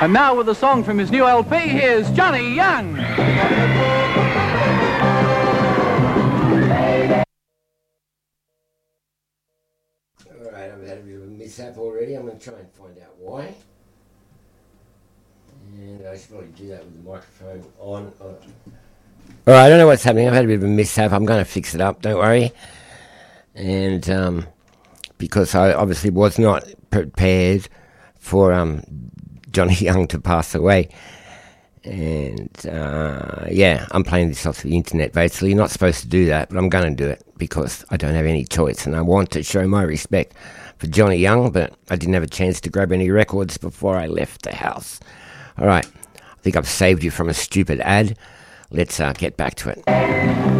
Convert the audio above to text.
And now with a song from his new LP, here's Johnny Young. Alright, I've had a bit of a mishap already. I'm going to try and find out why. And I should probably do that with the microphone on. Alright, I don't know what's happening. I've had a bit of a mishap. I'm going to fix it up, don't worry. And because I obviously was not prepared for Johnny Young to pass away. And I'm playing this off the internet basically. You're not supposed to do that, but I'm going to do it because I don't have any choice and I want to show my respect for Johnny Young, but I didn't have a chance to grab any records before I left the house. Alright, I think I've saved you from a stupid ad. Let's get back to it.